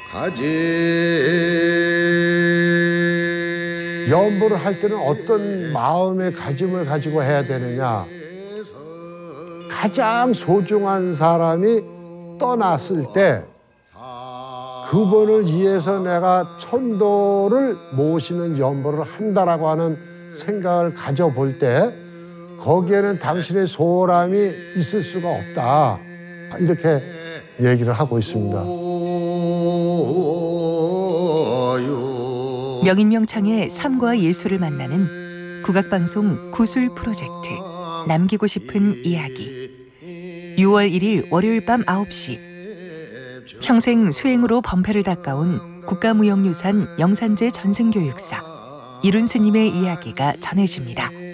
연보를 할 때는 어떤 마음의 가짐을 가지고 해야 되느냐. 가장 소중한 사람이 떠났을 때 그분을 위해서 내가 천도를 모시는 연보를 한다라고 하는 생각을 가져볼 때 거기에는 당신의 소홀함이 있을 수가 없다. 이렇게 얘기를 하고 있습니다. 명인명창의 삶과 예술을 만나는 국악방송 구술 프로젝트 남기고 싶은 이야기 6월 1일 월요일 밤 9시 평생 수행으로 범패를 닦아온 국가무형유산 영산제 전승교육사 이룬 스님의 이야기가 전해집니다.